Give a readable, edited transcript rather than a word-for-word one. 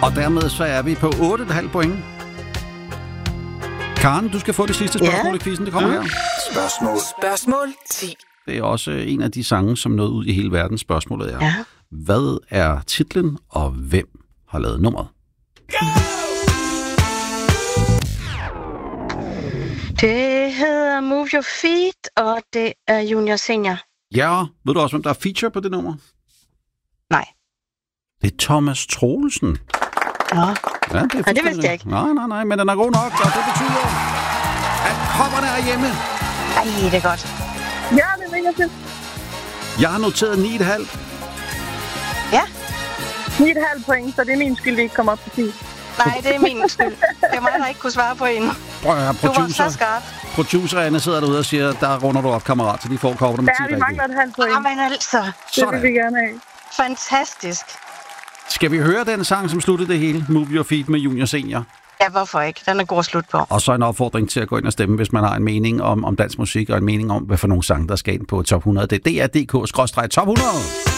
Og dermed så er vi på 8,5 point. Karen, du skal få det sidste spørgsmål i quizzen. Det kommer her. Spørgsmål 10. Det er også en af de sange, som nåede ud i hele verden. Spørgsmålet er, hvad er titlen, og hvem har lavet nummeret? Det hedder Move Your Feet, og det er Junior Senior. Ja, ved du også, hvem der er feature på det nummer? Nej. Det er Thomas Troelsen. Nå. Ja, det vidste jeg ikke. Nej, men den er god nok, og det betyder, at kopperne er hjemme. Ej, det er godt. Ja, det er mega fedt. Jeg har noteret 9,5. Ja. 9,5 point, så det er min skyld, det ikke kommer op på 10. Nej, det er min skyld. Det er mig, der ikke kunne svare på hende. Prøv at høre, Du var så skarp. Producer Anne sidder derude og siger, der runder du op, kammerat, så de får kopperne med 10 rigtigt. Ja, vi mangler et halvt point. Jamen altså. Det vil vi gerne have. Fantastisk. Skal vi høre den sang, som sluttede det hele? Move Your Feet med Junior Senior. Ja, hvorfor ikke? Den er god at slutte på. Og så en opfordring til at gå ind og stemme, hvis man har en mening om dansk musik, og en mening om, hvad for nogle sange, der skal ind på top 100. Det er DR.dk/top 100.